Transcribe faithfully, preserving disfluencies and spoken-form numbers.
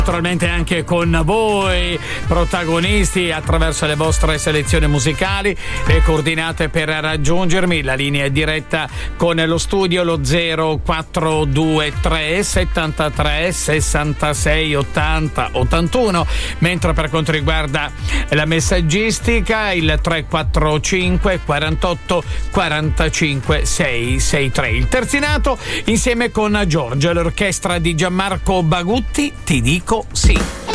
naturalmente anche con voi protagonisti attraverso le vostre selezioni musicali. Le coordinate per raggiungermi, la linea è diretta con lo studio, lo zero quattro due tre settantatré sessantasei ottanta ottantuno, mentre per quanto riguarda la messaggistica il tre quattro cinque quarantotto quarantacinque seicentosessantatré. Il terzinato insieme con Giorgio, l'orchestra di Gianmarco Bagutti, Ti dico sì.